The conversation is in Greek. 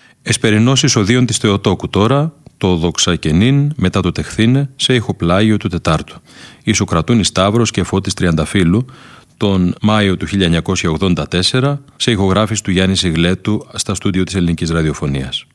Εσπερινός εισοδείων της Θεοτόκου τώρα, το δοξακενήν μετά το τεχθήνε, σε ηχοπλάγιο του Τετάρτου. Ισοκρατούν η Σταύρος και Φώτης Τριανταφύλου τον Μάιο του 1984, σε ηχογράφηση του Γιάννη Σιγλέτου στα στούντιο της Ελληνικής Ραδιοφωνίας.